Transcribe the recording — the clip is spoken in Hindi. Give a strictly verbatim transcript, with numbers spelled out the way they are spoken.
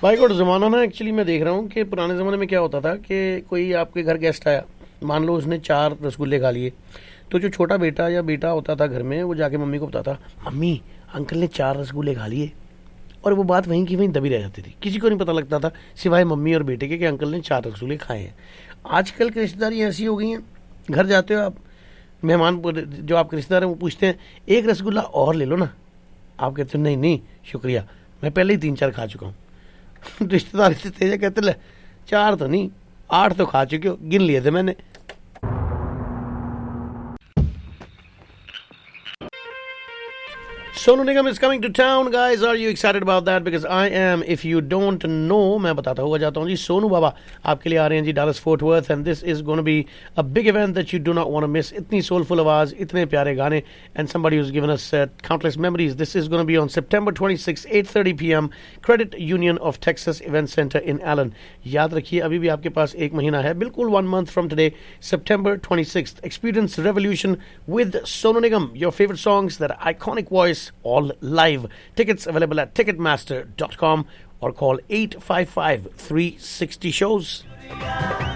भाई गुड ज़माना ना, एक्चुअली मैं देख रहा हूँ कि पुराने ज़माने में क्या होता था कि कोई आपके घर गेस्ट आया, मान लो उसने चार रसगुल्ले खा लिए, तो जो छोटा बेटा या बेटा होता था घर में, वो जाके मम्मी को बताता, मम्मी अंकल ने चार रसगुल्ले खा लिए। और वो बात वहीं की वहीं दबी रह जाती थी, किसी को नहीं पता लगता था सिवाय मम्मी और बेटे के कि अंकल ने चार रसगुल्ले खाए हैं। आजकल की रिश्तेदारी ऐसी हो गई हैं, घर जाते हो आप, मेहमान जो आपके रिश्तेदार हैं वो पूछते हैं एक रसगुल्ला और ले लो ना, आप कहते हो नहीं नहीं शुक्रिया, मैं पहले ही तीन चार खा चुका हूँ। रिश्तेदार से तेज कहते ले चार तो नहीं आठ तो खा चुके हो, गिन लिए थे मैंने। Sonu Nigam is coming to town, guys. Are you excited about that? Because I am. If you don't know, मैं बताता हुआ जाता हूँ जी, सोनू बाबा आपके लिए आ रहे हैं जी Dallas Fort Worth, and this is going to be a big event that you do not want to miss. इतनी soulful आवाज, इतने प्यारे गाने, and somebody who's given us uh, countless memories. This is going to be on September twenty-sixth, eight thirty p.m. Credit Union of Texas Event Center in Allen. याद रखिए अभी भी आपके पास एक महीना है, बिल्कुल one month from today, September twenty-sixth. Experience revolution with Sonu Nigam. Your favorite songs, that iconic voice, all live. Tickets available at ticketmaster dot com or call eight five five, three six zero shows.